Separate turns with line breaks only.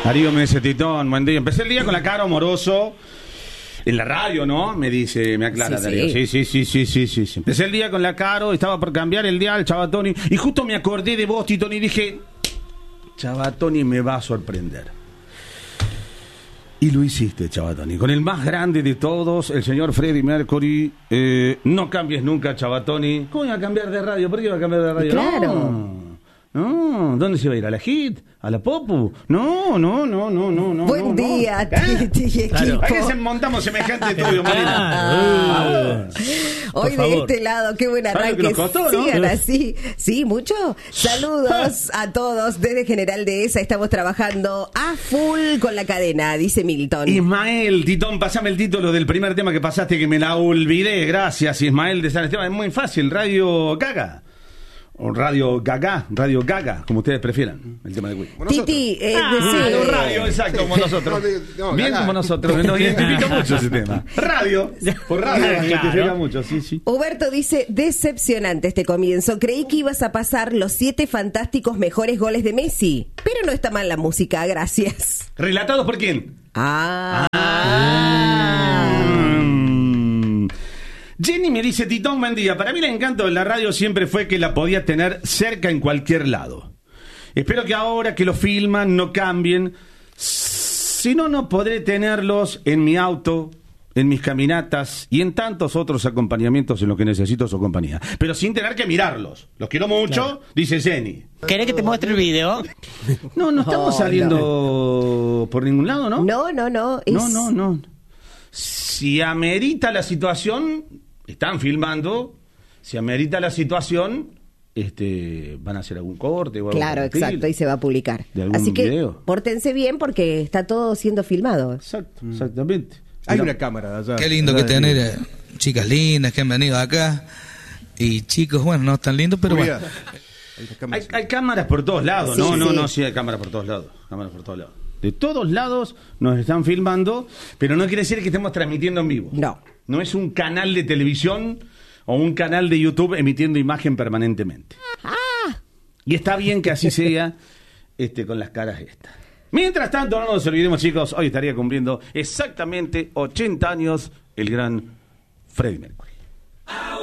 Darío me dice, Titón, buen día. Empecé el día con la cara amoroso. En la radio, ¿no? Me dice, me aclara Darío. Sí. Empecé el día con la Caro, estaba por cambiar el dial, Chavatoni. Y justo me acordé de vos, Titón, y dije, Chavatoni me va a sorprender. Y lo hiciste, Chavatoni. Con el más grande de todos, el señor Freddie Mercury. No cambies nunca, Chavatoni. ¿Cómo iba a cambiar de radio? ¿Por qué iba a cambiar de radio?
Claro.
No, ¿dónde se va a ir? ¿A la Hit? ¿A la Popu? No.
Buen día, Titi y equipo.
¿A qué se montamos semejante estudio, Marina?
Hoy de este lado, qué buen arranque.
Nos costó, ¿no?
Sigan así. Sí, mucho. Saludos a todos desde General Dehesa. Estamos trabajando a full con la cadena, dice Milton.
Ismael, Titón, pasame el título del primer tema que pasaste, que me la olvidé. Gracias, Ismael de San Esteban. Es muy fácil, Radio Gaga. O Radio Gaga, como ustedes prefieran, el tema de Queen.
Titi,
radio, exacto, como nosotros. Bien Gaga. Como nosotros, nos identifica mucho ese tema. Radio, por radio nos identifica mucho, sí.
Huberto dice, decepcionante este comienzo. Creí que ibas a pasar los 7 fantásticos mejores goles de Messi, pero no está mal la música, gracias.
¿Relatados por quién? Jenny me dice, Titón, buen día. Para mí el encanto de la radio siempre fue que la podía tener cerca en cualquier lado. Espero que ahora que lo filman no cambien. Si no, no podré tenerlos en mi auto, en mis caminatas y en tantos otros acompañamientos en los que necesito su compañía. Pero sin tener que mirarlos. Los quiero mucho, claro. Dice Jenny.
¿Querés que te muestre el video?
No estamos saliendo por ningún lado, ¿no?
No.
No. Si amerita la situación... Están filmando, si amerita la situación, van a hacer algún corte o algo.
Claro, exacto, y se va a publicar.
Así que
video. Pórtense bien porque está todo siendo filmado.
Exactamente.
Hay una cámara allá.
Qué lindo que tener chicas lindas que han venido acá. Y chicos, bueno, no tan lindos, pero bueno.
Hay cámaras por todos lados, sí, hay cámaras por todos lados. De todos lados nos están filmando, pero no quiere decir que estemos transmitiendo en vivo. No es un canal de televisión o un canal de YouTube emitiendo imagen permanentemente. Y está bien que así sea con las caras estas. Mientras tanto, no nos olvidemos, chicos, hoy estaría cumpliendo exactamente 80 años el gran Freddie Mercury.